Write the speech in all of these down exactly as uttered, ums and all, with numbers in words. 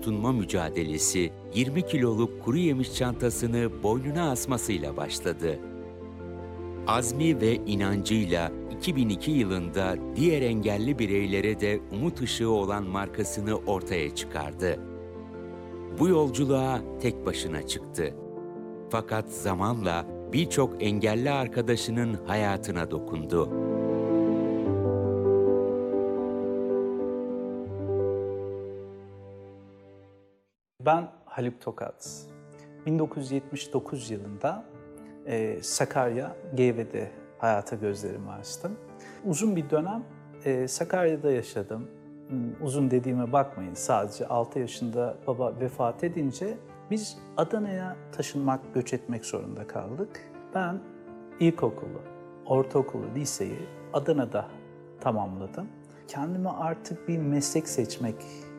tutunma mücadelesi yirmi kiloluk kuru yemiş çantasını boynuna asmasıyla başladı. Azmi ve inancıyla iki bin iki yılında diğer engelli bireylere de umut ışığı olan markasını ortaya çıkardı. Bu yolculuğa tek başına çıktı. Fakat zamanla birçok engelli arkadaşının hayatına dokundu. Ben Haluk Tokat. bin dokuz yüz yetmiş dokuz yılında e, Sakarya, Geyve'de hayata gözlerimi açtım. Uzun bir dönem e, Sakarya'da yaşadım. Uzun dediğime bakmayın, sadece altı yaşında baba vefat edince biz Adana'ya taşınmak, göç etmek zorunda kaldık. Ben ilkokulu, ortaokulu, liseyi Adana'da tamamladım. Kendime artık bir meslek seçmek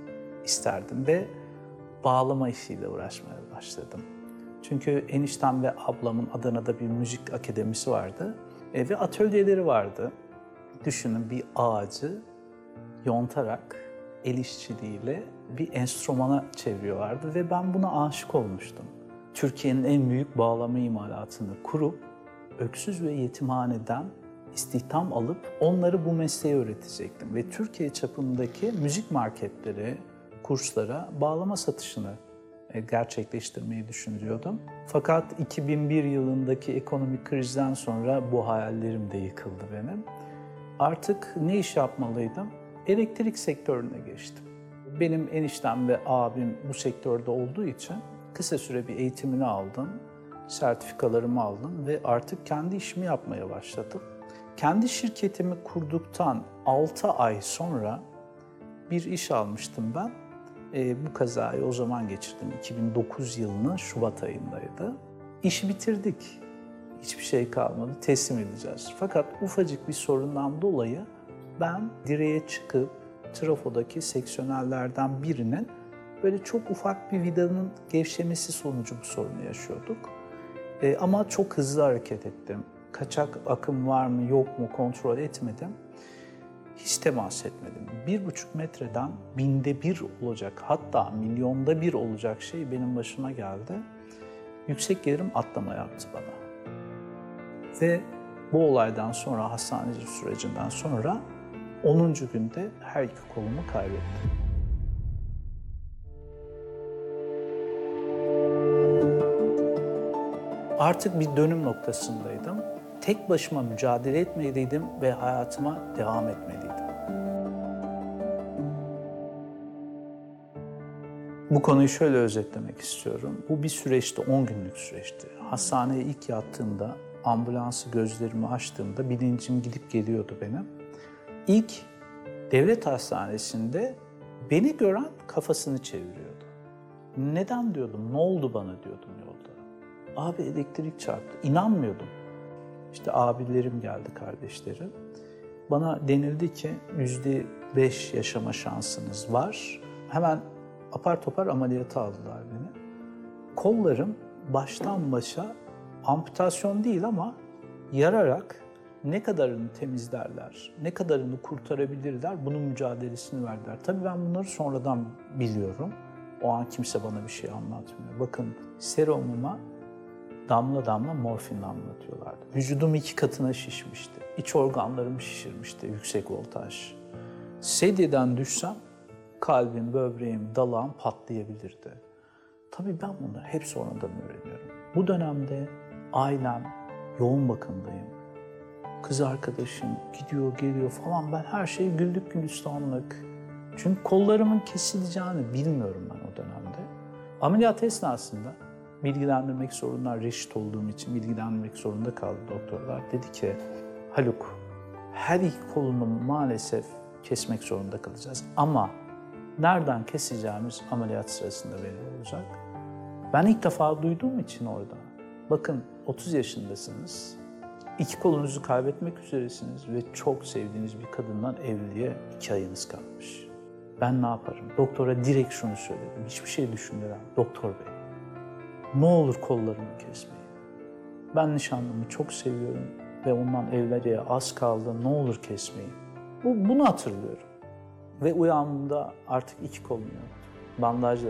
isterdim ve bağlama işiyle uğraşmaya başladım. Çünkü eniştem ve ablamın Adana'da bir müzik akademisi vardı e, ve atölyeleri vardı. Düşünün, bir ağacı yontarak el işçiliğiyle bir enstrümana çeviriyorlardı ve ben buna aşık olmuştum. Türkiye'nin en büyük bağlama imalatını kurup öksüz ve yetimhaneden istihdam alıp onları bu mesleği öğretecektim. Ve Türkiye çapındaki müzik marketleri, kurslara bağlama satışını gerçekleştirmeyi düşünüyordum. Fakat iki bin bir yılındaki ekonomik krizden sonra bu hayallerim de yıkıldı benim. Artık ne iş yapmalıydım? Elektrik sektörüne geçtim. Benim eniştem ve abim bu sektörde olduğu için kısa süre bir eğitimini aldım, sertifikalarımı aldım ve artık kendi işimi yapmaya başladım. Kendi şirketimi kurduktan altı ay sonra bir iş almıştım ben. E, bu kazayı o zaman geçirdim. iki bin dokuz yılının Şubat ayındaydı. İşi bitirdik. Hiçbir şey kalmadı. Teslim edeceğiz. Fakat ufacık bir sorundan dolayı ben direğe çıkıp trafodaki seksiyonellerden birinin böyle çok ufak bir vidanın gevşemesi sonucu bu sorunu yaşıyorduk. E, ama çok hızlı hareket ettim. Kaçak akım var mı yok mu kontrol etmedim. Hiç temas etmedim. Bir buçuk metreden binde bir olacak, hatta milyonda bir olacak şey benim başıma geldi. Yüksek gelirim atlama yaptı bana. Ve bu olaydan sonra, hastanecilik sürecinden sonra onuncu günde her iki kolumu kaybettim. Artık bir dönüm noktasındaydım. Tek başıma mücadele etmeliydim ve hayatıma devam etmeliydim. Bu konuyu şöyle özetlemek istiyorum. Bu bir süreçti, on günlük süreçti. Hastaneye ilk yattığımda, ambulansı gözlerimi açtığımda bilincim gidip geliyordu benim. İlk devlet hastanesinde beni gören kafasını çeviriyordu. Neden diyordum, ne oldu bana diyordum yolda. Abi elektrik çarptı, İnanmıyordum. İşte abilerim geldi, kardeşlerim. Bana denildi ki yüzde beş yaşama şansınız var. Hemen apar topar ameliyata aldılar beni. Kollarım baştan başa amputasyon değil ama yararak ne kadarını temizlerler, ne kadarını kurtarabilirler bunun mücadelesini verdiler. Tabii ben bunları sonradan biliyorum. O an kimse bana bir şey anlatmıyor. Bakın, serumuma damla damla morfin damlatıyorlardı. Vücudum iki katına şişmişti. İç organlarım şişirmişti, yüksek voltaj. Sedyeden düşsem kalbim, böbreğim, dalağım patlayabilirdi. Tabii ben bunları hep sonradan öğreniyorum. Bu dönemde ailem, yoğun bakımdayım. Kız arkadaşım gidiyor, geliyor falan. Ben her şeyi güllük gülistanlık. Çünkü kollarımın kesileceğini bilmiyorum ben o dönemde. Ameliyat esnasında bilgilendirmek zorunda, reşit olduğum için bilgilendirmek zorunda kaldı doktorlar. Dedi ki, Haluk, her iki kolunu maalesef kesmek zorunda kalacağız. Ama nereden keseceğimiz ameliyat sırasında belli olacak. Ben ilk defa duyduğum için orada. Bakın, otuz yaşındasınız, iki kolunuzu kaybetmek üzeresiniz ve çok sevdiğiniz bir kadından evliliğe iki ayınız kalmış. Ben ne yaparım? Doktora direkt şunu söyledim, hiçbir şey düşünmeden. Doktor bey, ne olur kollarımı kesmeyin. Ben nişanlımı çok seviyorum ve ondan evliliğe az kaldı, ne olur kesmeyin. Bu, bunu hatırlıyorum. Ve uyandığımda artık iki kolum yoktu. Bandajla